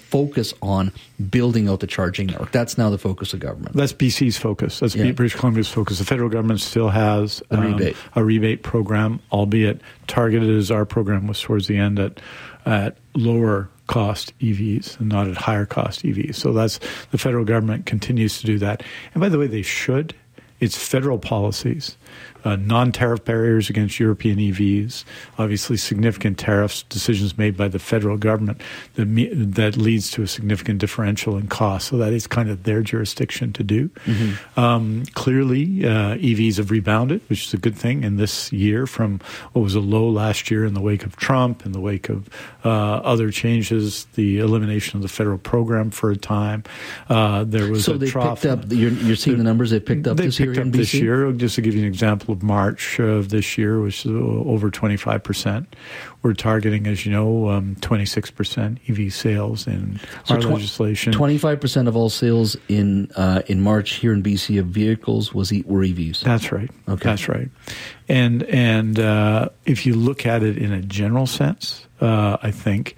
focus on building out the charging network. That's now the focus of government. That's BC's focus. That's British Columbia's focus. The federal government still has a rebate program, albeit targeted as our program was towards the end at lower cost EVs and not at higher cost EVs. So that's the federal government continues to do that. And by the way, they should. It's federal policies, non-tariff barriers against European EVs, obviously significant tariffs, decisions made by the federal government that leads to a significant differential in cost. So that is kind of their jurisdiction to do. Clearly, EVs have rebounded, which is a good thing in this year from what was a low last year in the wake of Trump, in the wake of other changes, the elimination of the federal program for a time. There was so a trough. Picked up. You're seeing the numbers they picked up this year. Up this year, just to give you an example of March of this year, which is over 25%. We're targeting, as you know, 26% EV sales in our legislation. 25% of all sales in March here in BC of vehicles were EVs. That's right. Okay. That's right. And if you look at it in a general sense, I think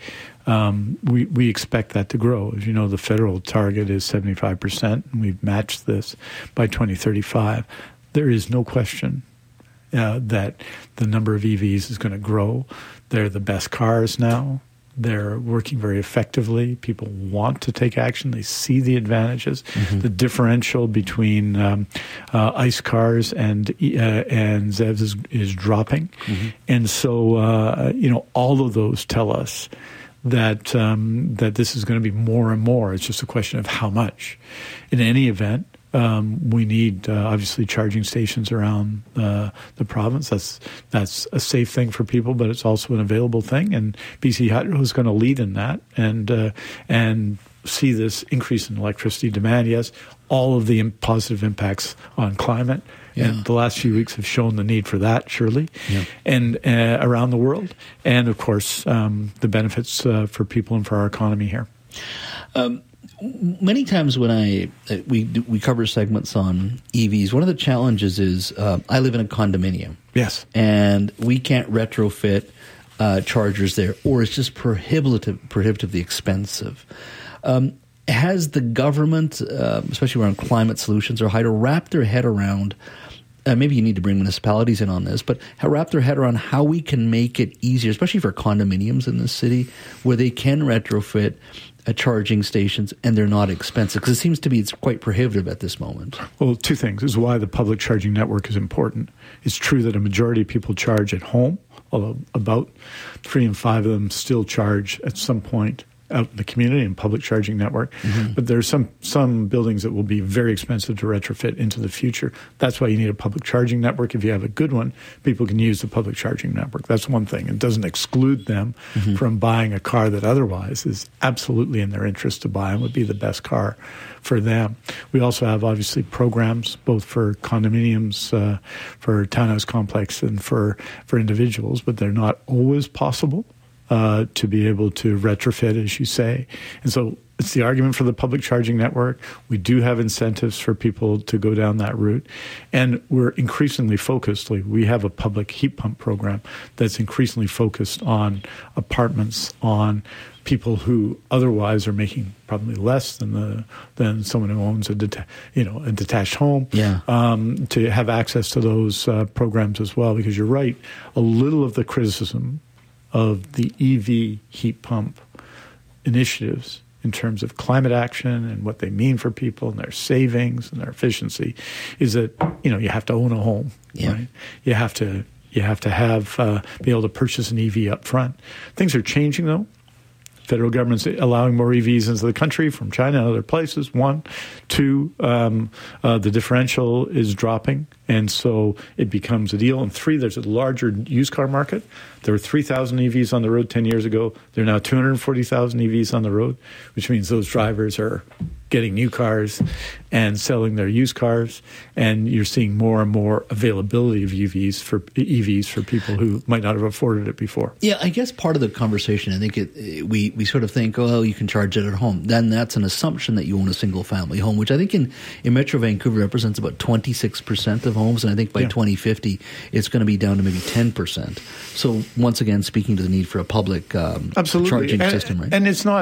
we expect that to grow. As you know, the federal target is 75%, and we've matched this by 2035. There is no question that the number of EVs is going to grow. They're the best cars now. They're working very effectively. People want to take action. They see the advantages. The differential between ICE cars and ZEVs is dropping. And so, all of those tell us that this is going to be more and more. It's just a question of how much. In any event, we need obviously charging stations around the province. That's a safe thing for people, but it's also an available thing. And BC Hydro is going to lead in that and see this increase in electricity demand. Yes, all of the positive impacts on climate. Yeah. And the last few weeks have shown the need for that, surely, and around the world. And, of course, the benefits for people and for our economy here. Many times when we cover segments on EVs, one of the challenges is I live in a condominium. Yes. And we can't retrofit chargers there, or it's just prohibitively expensive. Has the government, especially around climate solutions or Hydro, wrapped their head around, maybe you need to bring municipalities in on this, but wrap their head around how we can make it easier, especially for condominiums in this city, where they can retrofit charging stations and they're not expensive? Because it seems to be it's quite prohibitive at this moment. Well, two things. This is why the public charging network is important. It's true that a majority of people charge at home, although about 3 in 5 of them still charge at some point out in the community and public charging network. But there's some buildings that will be very expensive to retrofit into the future. That's why you need a public charging network. If you have a good one, people can use the public charging network. That's one thing. It doesn't exclude them from buying a car that otherwise is absolutely in their interest to buy and would be the best car for them. We also have, obviously, programs both for condominiums, for townhouse complex, and for individuals, but they're not always possible to be able to retrofit, as you say. And so it's the argument for the public charging network. We do have incentives for people to go down that route. And we're increasingly focused. Like, we have a public heat pump program that's increasingly focused on apartments, on people who otherwise are making probably less than someone who owns a detached home. To have access to those programs as well. Because you're right, a little of the criticism of the EV heat pump initiatives in terms of climate action and what they mean for people and their savings and their efficiency is that, you have to own a home, right? You have to have be able to purchase an EV up front. Things are changing, though. Federal government's allowing more EVs into the country from China and other places. 1, 2, the differential is dropping, and so it becomes a deal. And 3, there's a larger used car market. There were 3,000 EVs on the road 10 years ago. There are now 240,000 EVs on the road, which means those drivers are getting new cars and selling their used cars, and you're seeing more and more availability of EVs for people who might not have afforded it before. Yeah, I guess part of the conversation, I think we sort of think, oh, you can charge it at home. Then that's an assumption that you own a single-family home, which I think in Metro Vancouver represents about 26% of homes, and I think by 2050 it's going to be down to maybe 10%. So once again, speaking to the need for a public charging system, right? And it's not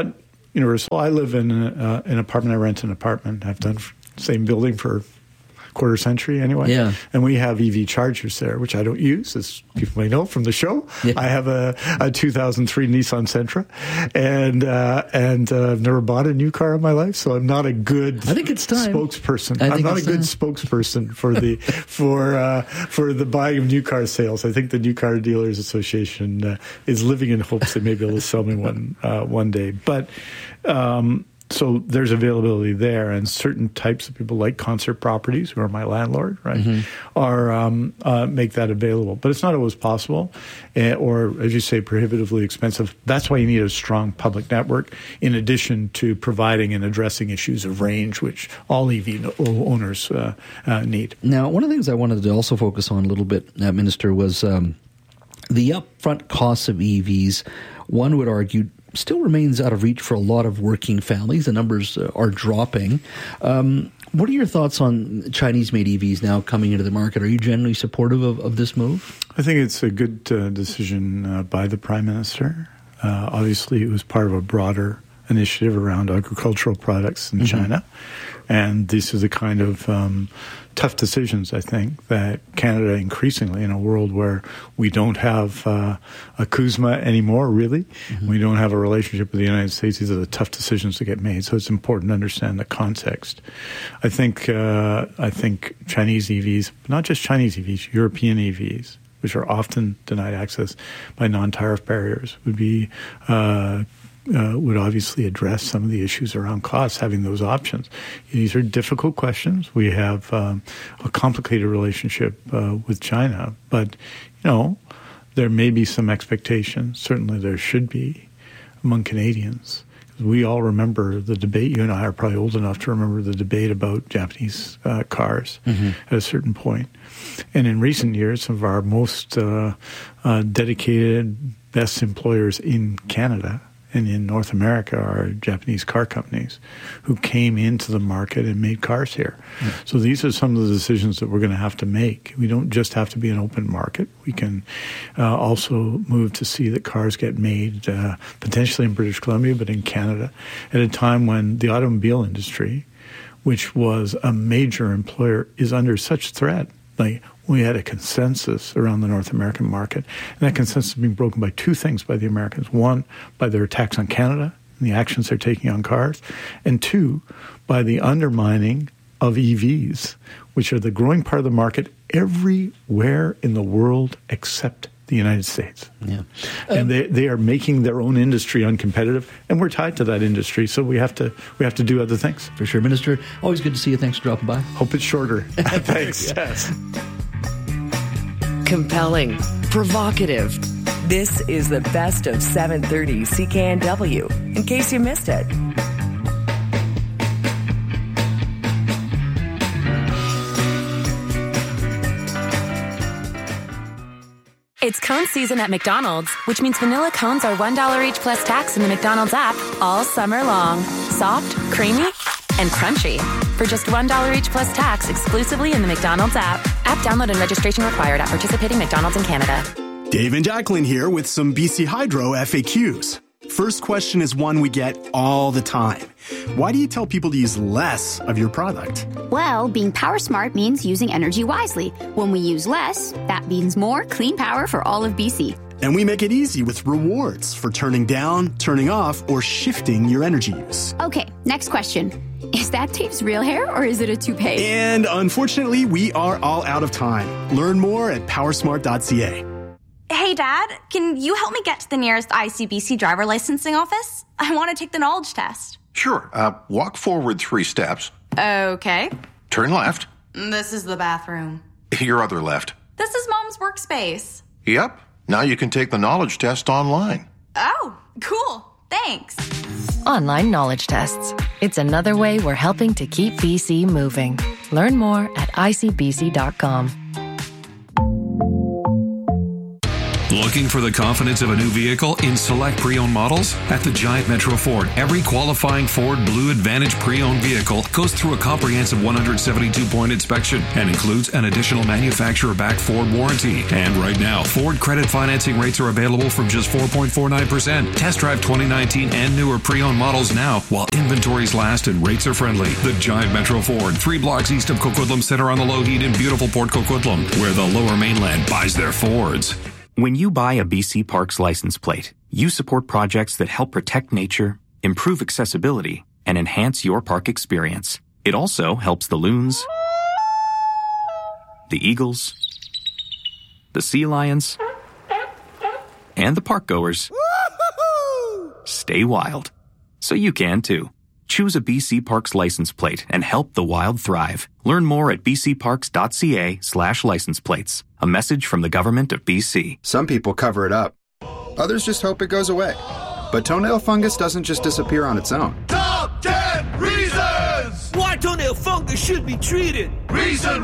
universal. I live in an apartment. I rent an apartment. I've done the same building for quarter century anyway. Yeah. And we have EV chargers there, which I don't use, as people may know from the show. Yeah. I have a 2003 Nissan Sentra, and I've never bought a new car in my life, so I'm not a good spokesperson. I'm not a good spokesperson for the for the buying of new car sales. I think the New Car Dealers Association is living in hopes they may be able to sell me one day. But so there's availability there, and certain types of people like Concert Properties, who are my landlord, right, are make that available. But it's not always possible, or as you say, prohibitively expensive. That's why you need a strong public network, in addition to providing and addressing issues of range, which all EV owners need. Now, one of the things I wanted to also focus on a little bit, Minister, was the upfront costs of EVs. One would argue still remains out of reach for a lot of working families. The numbers are dropping. What are your thoughts on Chinese-made EVs now coming into the market? Are you generally supportive of this move? I think it's a good decision by the Prime Minister. Obviously, it was part of a broader initiative around agricultural products in China. And these are the kind of tough decisions, I think, that Canada increasingly, in a world where we don't have a CUSMA anymore, really, we don't have a relationship with the United States, these are the tough decisions to get made. So it's important to understand the context. I think Chinese EVs, not just Chinese EVs, European EVs, which are often denied access by non-tariff barriers, would obviously address some of the issues around costs, having those options. These are difficult questions. We have a complicated relationship with China, but, there may be some expectations. Certainly there should be among Canadians. We all remember the debate. You and I are probably old enough to remember the debate about Japanese cars at a certain point. And in recent years, some of our most dedicated, best employers in Canada and in North America are Japanese car companies who came into the market and made cars here. So these are some of the decisions that we're going to have to make. We don't just have to be an open market. We can also move to see that cars get made potentially in British Columbia, but in Canada, at a time when the automobile industry, which was a major employer, is under such threat. Like, we had a consensus around the North American market, and that consensus is being broken by two things by the Americans. One, by their attacks on Canada and the actions they're taking on cars, and two, by the undermining of EVs, which are the growing part of the market everywhere in the world except the United States. Yeah. And they are making their own industry uncompetitive, and we're tied to that industry, so we have to do other things. For sure. Minister, always good to see you. Thanks for dropping by. Hope it's shorter. Thanks. Yes. Compelling, provocative. This is the best of 730 CKNW, in case you missed it. It's cone season at McDonald's, which means vanilla cones are $1 each plus tax in the McDonald's app all summer long. Soft, creamy, and crunchy. For just $1 each plus tax exclusively in the McDonald's app. App download and registration required at participating McDonald's in Canada. Dave and Jacqueline here with some BC Hydro FAQs. First question is one we get all the time. Why do you tell people to use less of your product? Well, being power smart means using energy wisely. When we use less, that means more clean power for all of BC. And we make it easy with rewards for turning down, turning off, or shifting your energy use. Okay, next question. Is that Dave's real hair or is it a toupee? And unfortunately, we are all out of time. Learn more at powersmart.ca. Hey, Dad, can you help me get to the nearest ICBC driver licensing office? I want to take the knowledge test. Sure. Walk forward 3 steps. Okay. Turn left. This is the bathroom. Your other left. This is Mom's workspace. Yep. Now you can take the knowledge test online. Oh, cool. Thanks. Online knowledge tests. It's another way we're helping to keep BC moving. Learn more at icbc.com. Looking for the confidence of a new vehicle in select pre-owned models? At the Giant Metro Ford, every qualifying Ford Blue Advantage pre-owned vehicle goes through a comprehensive 172-point inspection and includes an additional manufacturer-backed Ford warranty. And right now, Ford credit financing rates are available from just 4.49%. Test drive 2019 and newer pre-owned models now while inventories last and rates are friendly. The Giant Metro Ford, 3 blocks east of Coquitlam Center on the Lougheed in beautiful Port Coquitlam, where the Lower Mainland buys their Fords. When you buy a BC Parks license plate, you support projects that help protect nature, improve accessibility, and enhance your park experience. It also helps the loons, the eagles, the sea lions, and the park goers stay wild. So you can too. Choose a BC Parks license plate and help the wild thrive. Learn more at bcparks.ca/license plates. A message from the government of BC. Some people cover it up. Others just hope it goes away. But toenail fungus doesn't just disappear on its own. Top 10 reasons why toenail fungus should be treated. Reason